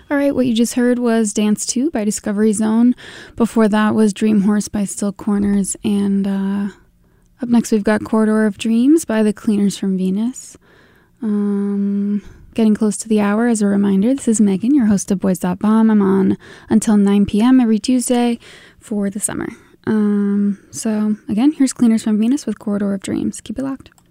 All right, what you just heard was Dance 2 by Discovery Zone. Before that was Dream Horse by Still Corners. And up next we've got Corridor of Dreams by The Cleaners from Venus. Getting close to the hour. As a reminder, this is Megan, your host of Boys.bomb. I'm on until 9 p.m. every Tuesday for the summer. So again, here's Cleaners from Venus with Corridor of Dreams. Keep it locked.